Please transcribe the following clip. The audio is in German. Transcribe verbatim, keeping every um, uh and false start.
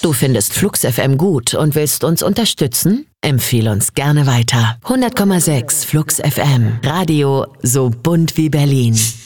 Du findest Flux F M gut und willst uns unterstützen? Empfehle uns gerne weiter. hundert Komma sechs Flux F M. Radio so bunt wie Berlin.